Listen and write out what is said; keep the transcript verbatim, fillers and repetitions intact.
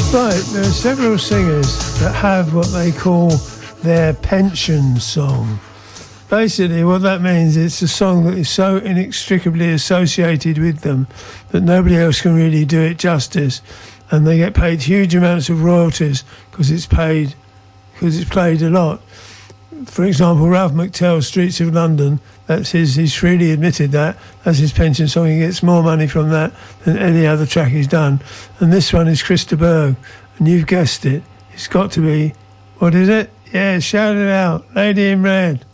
Right, there are several singers that have what they call their pension song. Basically, what that means, it's a song that is so inextricably associated with them that nobody else can really do it justice, and they get paid huge amounts of royalties because it's paid, because it's played a lot. For example, Ralph McTell's Streets of London, that's his, he's freely admitted that, that's his pension song. He gets more money from that than any other track he's done. And this one is Chris de Burgh, and you've guessed it, it's got to be, what is it? Yeah, shout it out, Lady in Red.